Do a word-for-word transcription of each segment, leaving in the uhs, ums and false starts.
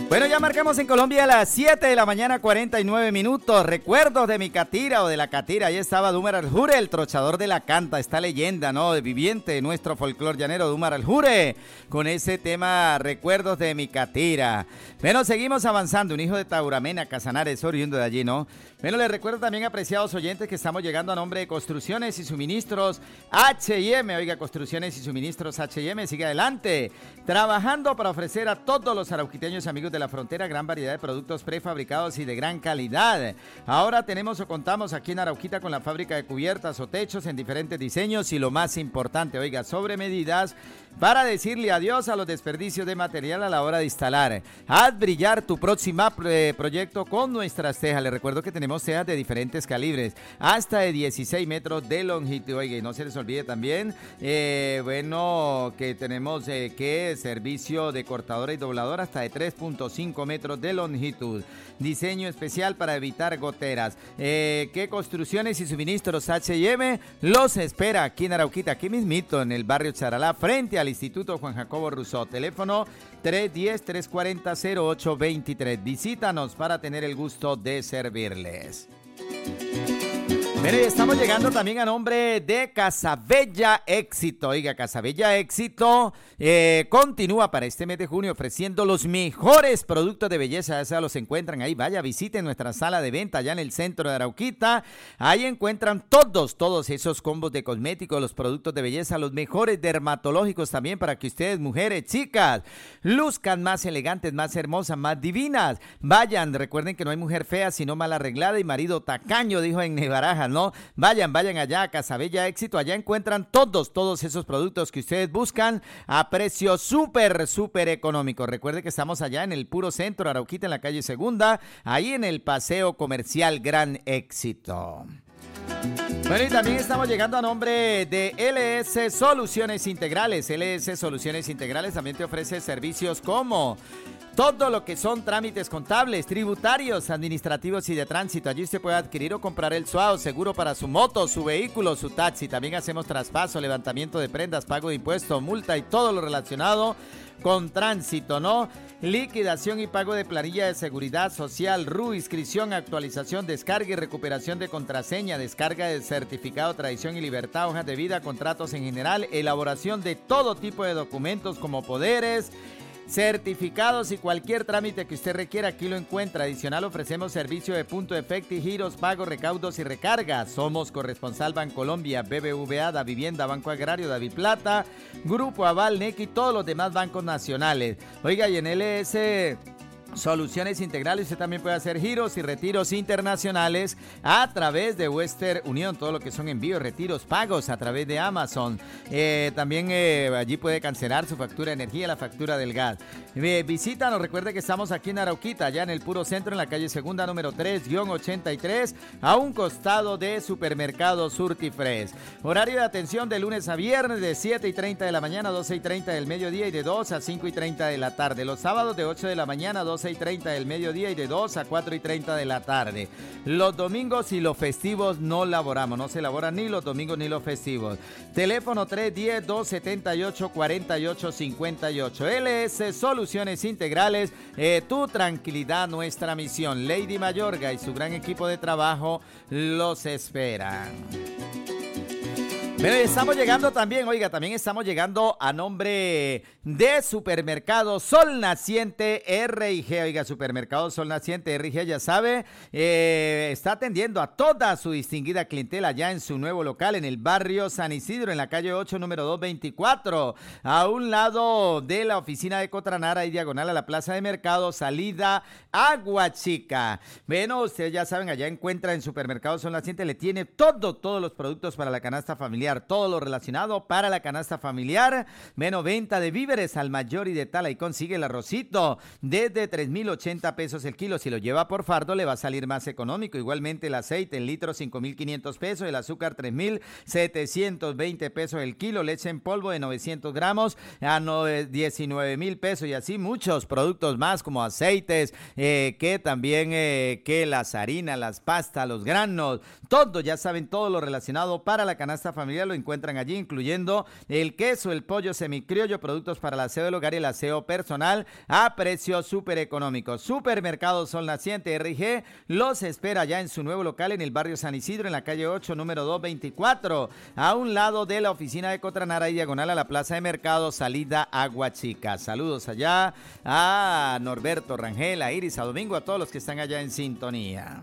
Bueno, ya marcamos en Colombia a las siete de la mañana, cuarenta y nueve minutos. Recuerdos de mi catira o de la catira. Ahí estaba Dumar Aljure, el trochador de la canta, esta leyenda, ¿no? De viviente de nuestro folclor llanero, Dumar Aljure, con ese tema Recuerdos de mi catira. Bueno, seguimos avanzando. Un hijo de Tauramena, Casanares, oriundo de allí, ¿no? Bueno, les recuerdo también, apreciados oyentes, que estamos llegando a nombre de Construcciones y Suministros H y M. Oiga, Construcciones y Suministros H y M, sigue adelante, trabajando para ofrecer a todos los arauquiteños amigos de la frontera gran variedad de productos prefabricados y de gran calidad. Ahora tenemos o contamos aquí en Arauquita con la fábrica de cubiertas o techos en diferentes diseños y lo más importante, oiga, sobre medidas para decirle adiós a los desperdicios de material a la hora de instalar. Haz brillar tu próxima eh, proyecto con nuestras tejas. Les recuerdo que tenemos tejas de diferentes calibres, hasta de dieciséis metros de longitud. Oiga, y no se les olvide también, eh, bueno, que tenemos eh, que servicio de cortadora y dobladora hasta de tres punto cinco metros de longitud. Diseño especial para evitar goteras. Eh, que Construcciones y Suministros H y M los espera aquí en Arauquita, aquí mismito en el barrio Charalá, frente al Instituto Juan Jacobo Rousseau. Teléfono tres uno cero, tres cuatro cero, cero ocho dos tres. Visítanos para tener el gusto de servirles. Mire, estamos llegando también a nombre de Casabella Éxito. Oiga, Casabella Éxito eh, continúa para este mes de junio ofreciendo los mejores productos de belleza. Ya sea los encuentran ahí, vaya, visiten nuestra sala de venta allá en el centro de Arauquita. Ahí encuentran todos, todos esos combos de cosméticos, los productos de belleza, los mejores dermatológicos también para que ustedes, mujeres, chicas, luzcan más elegantes, más hermosas, más divinas. Vayan, recuerden que no hay mujer fea sino mal arreglada y marido tacaño, dijo en Nebaraja, ¿no? Vayan, vayan allá a Casabella Éxito, allá encuentran todos, todos esos productos que ustedes buscan a precio súper, súper económico. Recuerde que estamos allá en el puro centro de Arauquita, en la calle Segunda, ahí en el Paseo Comercial Gran Éxito. Bueno, y también estamos llegando a nombre de L S Soluciones Integrales. L S Soluciones Integrales también te ofrece servicios como todo lo que son trámites contables, tributarios, administrativos y de tránsito. Allí usted puede adquirir o comprar el S U A O, seguro para su moto, su vehículo, su taxi. También hacemos traspaso, levantamiento de prendas, pago de impuestos, multa y todo lo relacionado con tránsito, ¿no? Liquidación y pago de planilla de seguridad social, R U, inscripción, actualización, descarga y recuperación de contraseña, descarga de certificado, tradición y libertad, hojas de vida, contratos en general, elaboración de todo tipo de documentos como poderes, certificados y cualquier trámite que usted requiera, aquí lo encuentra. Adicional, ofrecemos servicio de punto de efecto y giros, pagos, recaudos y recargas. Somos corresponsal Bancolombia, B B V A, Da Vivienda, Banco Agrario, David Plata, Grupo Aval, N E C y todos los demás bancos nacionales. Oiga, y en L S Soluciones Integrales usted también puede hacer giros y retiros internacionales a través de Western Unión, todo lo que son envíos, retiros, pagos a través de Amazon. Eh, también eh, allí puede cancelar su factura de energía, la factura del gas. Eh, visítanos, recuerde que estamos aquí en Arauquita, allá en el puro centro, en la calle Segunda número tres ochenta y tres, a un costado de Supermercado Surtifres. Horario de atención de lunes a viernes de siete y treinta de la mañana a doce y treinta del mediodía y de dos a cinco y treinta de la tarde. Los sábados de ocho de la mañana a doce y treinta del mediodía y de dos a cuatro y treinta de la tarde. Los domingos y los festivos no laboramos, no se laboran ni los domingos ni los festivos. Teléfono tres uno cero, dos siete ocho, cuatro ocho cinco ocho. L S Soluciones Integrales, eh, tu tranquilidad, nuestra misión. Lady Mayorga y su gran equipo de trabajo los esperan. Pero estamos llegando también, oiga, también estamos llegando a nombre de Supermercado Sol Naciente R I G. Oiga, Supermercado Sol Naciente R I G, ya sabe, eh, está atendiendo a toda su distinguida clientela allá en su nuevo local en el barrio San Isidro, en la calle ocho, número doscientos veinticuatro, a un lado de la oficina de Cotranara y diagonal a la plaza de mercado, salida Agua Chica. Bueno, ustedes ya saben, allá encuentra en Supermercado Sol Naciente, le tiene todo, todos los productos para la canasta familiar. Todo lo relacionado para la canasta familiar. Menos venta de víveres al mayor y de tala, y consigue el arrocito desde tres mil ochenta pesos el kilo. Si lo lleva por fardo le va a salir más económico. Igualmente el aceite en litro cinco mil quinientos pesos, el azúcar tres mil setecientos veinte pesos el kilo, leche en polvo de novecientos gramos a diecinueve mil pesos, y así muchos productos más como aceites, eh, que también eh, que las harinas, las pastas, los granos, todo, ya saben, todo lo relacionado para la canasta familiar variedad lo encuentran allí, incluyendo el queso, el pollo semicriollo, productos para el aseo del hogar y el aseo personal a precios súper económicos. Supermercado Sol Naciente R G los espera ya en su nuevo local en el barrio San Isidro, en la calle ocho, número doscientos veinticuatro, a un lado de la oficina de Cotranara y diagonal a la plaza de mercado, salida Agua Chica. Saludos allá a Norberto Rangel, a Iris, a Domingo, a todos los que están allá en sintonía.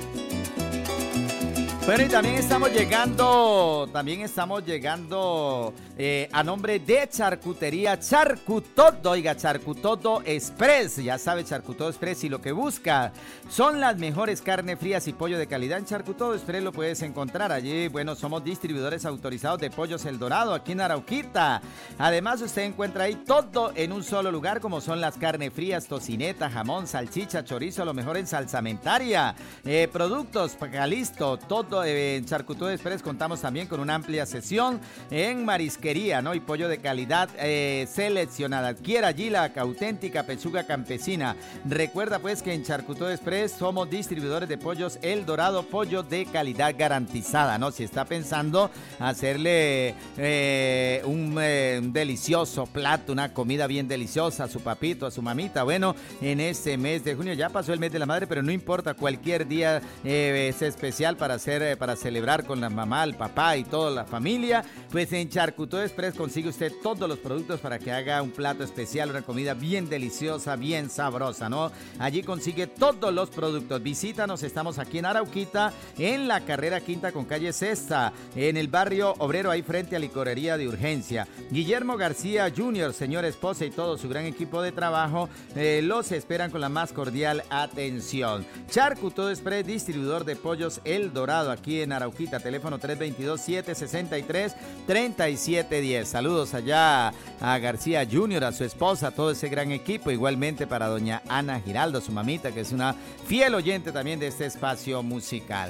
Bueno, y también estamos llegando, también estamos llegando eh, a nombre de Charcutería Charcutodo, oiga, Charcutodo Express, ya sabe, Charcutodo Express, y lo que busca son las mejores carnes frías y pollo de calidad. En Charcutodo Express lo puedes encontrar allí. Bueno, somos distribuidores autorizados de Pollos El Dorado, aquí en Arauquita. Además, usted encuentra ahí todo en un solo lugar, como son las carnes frías, tocineta, jamón, salchicha, chorizo, lo mejor en salsamentaria, eh, productos, Calisto, todo. En Charcutodo Express contamos también con una amplia sesión en marisquería, ¿no? Y pollo de calidad eh, seleccionada. Adquiera allí la auténtica pechuga campesina. Recuerda pues que en Charcutodo Express somos distribuidores de Pollos El Dorado, pollo de calidad garantizada, ¿no? Si está pensando hacerle eh, un, eh, un delicioso plato, una comida bien deliciosa a su papito, a su mamita, bueno, en este mes de junio, ya pasó el mes de la madre, pero no importa, cualquier día eh, es especial para hacer para celebrar con la mamá, el papá y toda la familia, pues en Charcutodo Express consigue usted todos los productos para que haga un plato especial, una comida bien deliciosa, bien sabrosa, ¿no? Allí consigue todos los productos. Visítanos, estamos aquí en Arauquita, en la carrera quinta con calle Sexta, en el barrio obrero, ahí frente a Licorería de Urgencia. Guillermo García junior, señor esposa y todo su gran equipo de trabajo, eh, los esperan con la más cordial atención. Charcutodo Express, distribuidor de Pollos El Dorado, aquí en Arauquita, teléfono tres dos dos, siete seis tres, tres siete uno cero. Saludos allá a García junior, a su esposa, a todo ese gran equipo, igualmente para doña Ana Giraldo, su mamita, que es una fiel oyente también de este espacio musical.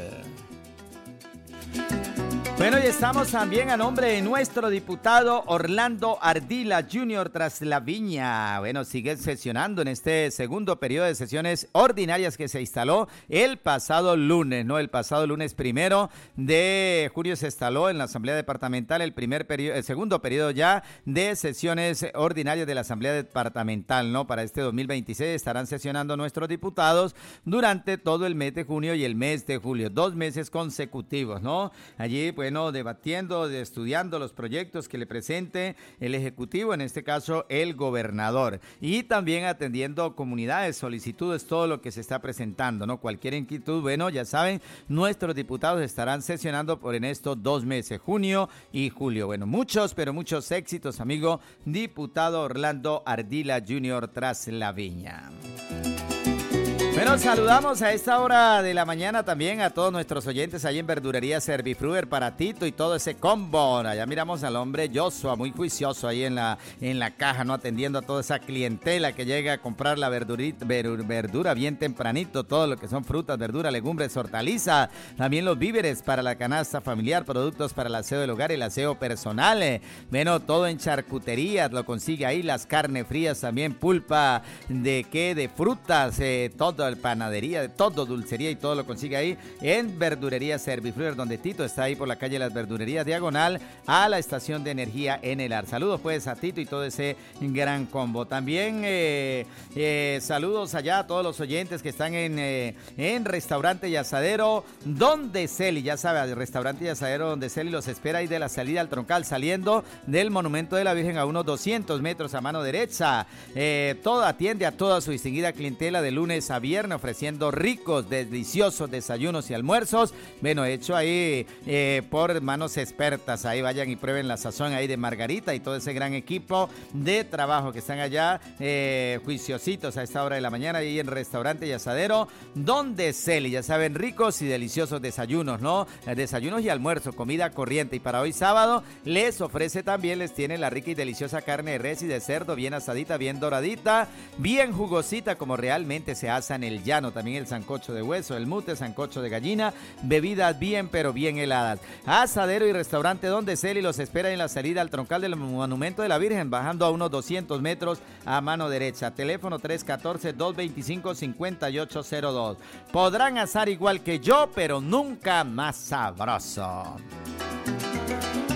Bueno, y estamos también a nombre de nuestro diputado Orlando Ardila junior Traslaviña. Bueno, sigue sesionando en este segundo periodo de sesiones ordinarias que se instaló el pasado lunes, ¿no? El pasado lunes primero de junio se instaló en la Asamblea Departamental el primer periodo, el segundo periodo ya de sesiones ordinarias de la Asamblea Departamental, ¿no? Para este dos mil veintiséis estarán sesionando nuestros diputados durante todo el mes de junio y el mes de julio, dos meses consecutivos, ¿no? Allí, pues, Bueno, debatiendo, estudiando los proyectos que le presente el Ejecutivo, en este caso el gobernador, y también atendiendo comunidades, solicitudes, todo lo que se está presentando, ¿no? Cualquier inquietud, bueno, ya saben, nuestros diputados estarán sesionando por en estos dos meses, junio y julio. Bueno, muchos, pero muchos éxitos, amigo diputado Orlando Ardila junior Traslaviña. Bueno, saludamos a esta hora de la mañana también a todos nuestros oyentes ahí en Verdurería Servifruer para Tito y todo ese combo. Allá miramos al hombre Joshua, muy juicioso ahí en la, en la caja, ¿no? Atendiendo a toda esa clientela que llega a comprar la verdurita, ver, verdura bien tempranito, todo lo que son frutas, verduras, legumbres, hortalizas, también los víveres para la canasta familiar, productos para el aseo del hogar y el aseo personal. Eh. Bueno, todo en charcuterías, lo consigue ahí, las carnes frías también, pulpa de qué, de frutas, eh, todo el panadería, de todo, dulcería y todo lo consigue ahí en Verdurería Servifruer, donde Tito está ahí por la calle Las Verdurerías, diagonal a la estación de energía en el Ar. Saludos pues a Tito y todo ese gran combo. También eh, eh, saludos allá a todos los oyentes que están en, eh, en Restaurante y Asadero Donde Celi, ya sabe, Restaurante y Asadero Donde Celi los espera ahí de la salida al Troncal, saliendo del Monumento de la Virgen a unos doscientos metros a mano derecha. Eh, todo atiende a toda su distinguida clientela de lunes a viernes, ofreciendo ricos, deliciosos desayunos y almuerzos, bueno, hecho ahí eh, por manos expertas. Ahí vayan y prueben la sazón ahí de Margarita y todo ese gran equipo de trabajo que están allá eh, juiciositos a esta hora de la mañana ahí en Restaurante y Asadero Donde Celi, ya saben, ricos y deliciosos desayunos, ¿no? Desayunos y almuerzo, comida corriente. Y para hoy sábado les ofrece también, les tiene la rica y deliciosa carne de res y de cerdo, bien asadita, bien doradita, bien jugosita, como realmente se asa en el llano. También el sancocho de hueso, el mute, sancocho de gallina, bebidas bien pero bien heladas. Asadero y Restaurante Donde Celi los espera en la salida al Troncal del Monumento de la Virgen, bajando a unos doscientos metros a mano derecha. Teléfono tres uno cuatro, dos dos cinco, cinco ocho cero dos. Podrán asar igual que yo, pero nunca más sabroso.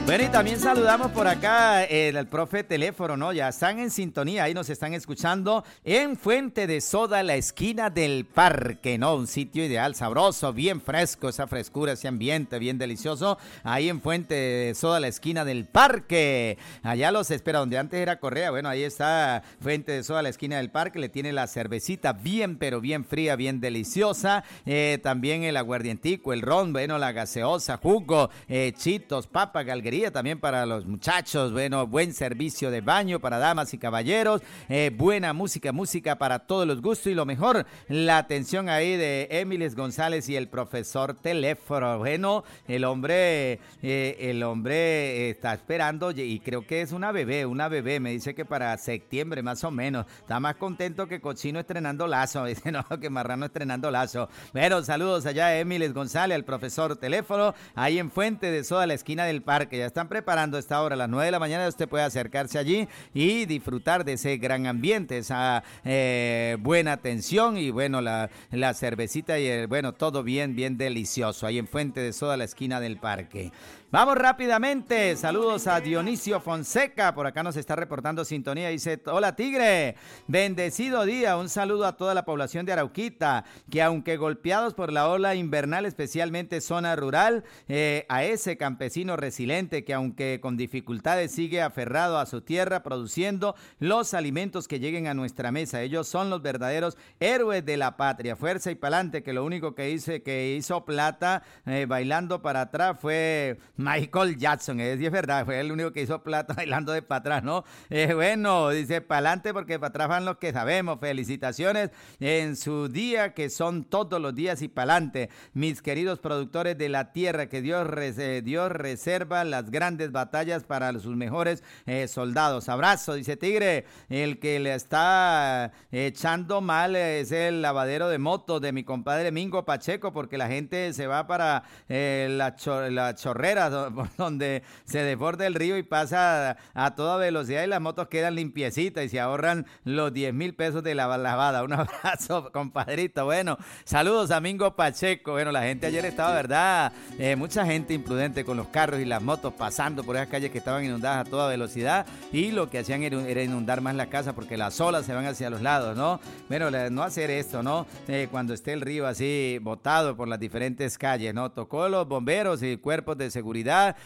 Bueno, y también saludamos por acá el, el profe Teléfono, ¿no? Ya están en sintonía, ahí nos están escuchando en Fuente de Soda, la esquina del parque, ¿no? Un sitio ideal, sabroso, bien fresco, esa frescura, ese ambiente bien delicioso. Ahí en Fuente de Soda, la esquina del parque. Allá los espera, donde antes era Correa. Bueno, ahí está Fuente de Soda, la esquina del parque. Le tiene la cervecita bien, pero bien fría, bien deliciosa. Eh, también el aguardientico, el ron, bueno, la gaseosa, jugo, eh, chitos, papa, galguería también para los muchachos, bueno, buen servicio de baño para damas y caballeros, eh, buena música, música para todos los gustos y lo mejor, la atención ahí de Emiles González y el profesor Teléfono. Bueno, el hombre, eh, el hombre está esperando y creo que es una bebé, una bebé, me dice que para septiembre más o menos, está más contento que Cochino estrenando Lazo, dice no, que Marrano estrenando Lazo. Bueno, saludos allá a Emiles González, al profesor Teléfono, ahí en Fuente de Soda, la esquina del parque. Ya están preparando esta hora a las nueve de la mañana. Usted puede acercarse allí y disfrutar de ese gran ambiente, esa eh, buena atención y bueno, la, la cervecita y el, bueno, todo bien, bien delicioso. Ahí en Fuente de Soda, la esquina del parque. Vamos rápidamente, saludos a Dionisio Fonseca, por acá nos está reportando sintonía, dice, hola Tigre, bendecido día, un saludo a toda la población de Arauquita, que aunque golpeados por la ola invernal, especialmente zona rural, eh, a ese campesino resiliente que aunque con dificultades sigue aferrado a su tierra, produciendo los alimentos que lleguen a nuestra mesa, ellos son los verdaderos héroes de la patria, fuerza y pa'lante, que lo único que hizo, que hizo plata eh, bailando para atrás fue Michael Jackson, es, es verdad, fue el único que hizo plata bailando de para atrás, ¿no? Eh, bueno, dice para adelante porque para atrás van los que sabemos. Felicitaciones en su día, que son todos los días y para adelante. Mis queridos productores de la tierra, que Dios, eh, Dios reserva las grandes batallas para sus mejores eh, soldados. Abrazo, dice Tigre. El que le está echando mal es el lavadero de motos de mi compadre Mingo Pacheco, porque la gente se va para eh, la, cho la chorrera, por donde se desborda el río y pasa a, a toda velocidad y las motos quedan limpiecitas y se ahorran los diez mil pesos de la lavada. Un abrazo, compadrito. Bueno, saludos a Mingo Pacheco. Bueno, la gente ayer estaba, ¿verdad? Eh, mucha gente imprudente con los carros y las motos pasando por esas calles que estaban inundadas a toda velocidad y lo que hacían era inundar más la casa porque las olas se van hacia los lados, ¿no? Bueno, no hacer esto, ¿no? Eh, cuando esté el río así botado por las diferentes calles, ¿no? Tocó los bomberos y cuerpos de seguridad,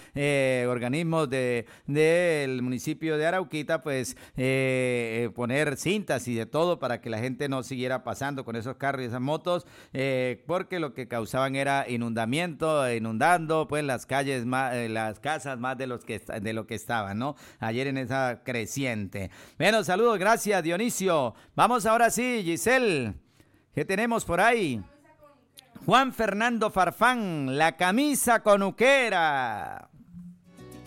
eh, organismos de del municipio de Arauquita, pues eh, poner cintas y de todo para que la gente no siguiera pasando con esos carros y esas motos, eh, porque lo que causaban era inundamiento, inundando pues las calles, más, eh, las casas más de los que de lo que estaban, ¿no? Ayer en esa creciente. Bueno, saludos, gracias Dionisio. Vamos ahora sí, Giselle, ¿qué tenemos por ahí? Juan Fernando Farfán, la camisa conuquera.